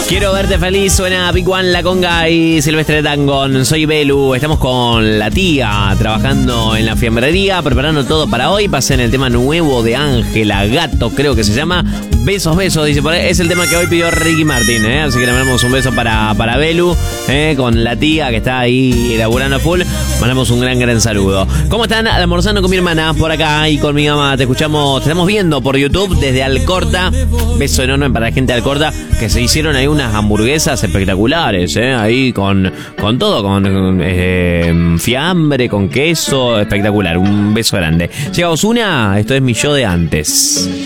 Quiero verte feliz, suena Big One, La Conga y Silvestre Dangond. Soy Belu, estamos con la tía trabajando en la fiambrería, preparando todo para hoy. Pasé en el tema nuevo de Ángela Gato, creo que se llama Besos, Besos, dice por ahí. Es el tema que hoy pidió Ricky Martin, así que le mandamos un beso para Belu, con la tía que está ahí laburando full. Mandamos un gran saludo. ¿Cómo están? Almorzando con mi hermana por acá y con mi mamá. Te estamos viendo por YouTube desde Alcorta. Beso enorme para la gente de Alcorta, que se hicieron ahí unas hamburguesas espectaculares, ahí con todo, con fiambre, con queso, espectacular. Un beso grande. Llega Ozuna, esto es mi yo de antes.